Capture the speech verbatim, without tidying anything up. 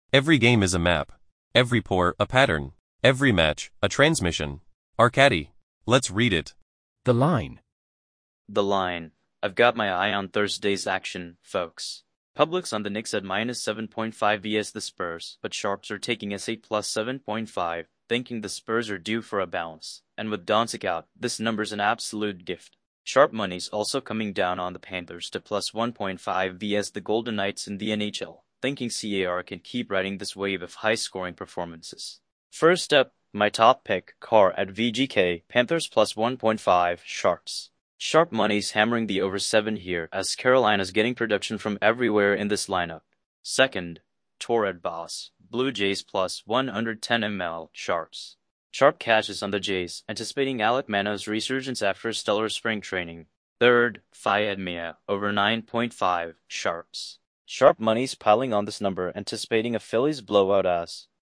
Every game is a map. Every pour, a pattern. Every match, a transmission. Arcadi. Let's read it. The line. The line. I've got my eye on Thursday's action, folks. Public's on the Knicks at minus seven point five vs the Spurs, but sharps are taking S eight plus seven point five, thinking the Spurs are due for a bounce. And with Doncic out, this number's an absolute gift. Sharp money's also coming down on the Panthers to plus one point five vs the Golden Knights in the N H L, thinking C A R can keep riding this wave of high-scoring performances. First up, my top pick, Carr at V G K, Panthers plus one point five, sharps. Sharp money's hammering the over seven here, as Carolina's getting production from everywhere in this lineup. Second, Torred Boss, Blue Jays plus one hundred ten milliliters, sharps. Sharp cashes on the Jays, anticipating Alek Manoah's resurgence after stellar spring training. Third, Fayed Mia, over nine point five, sharps. Sharp money's piling on this number, anticipating a Phillies blowout as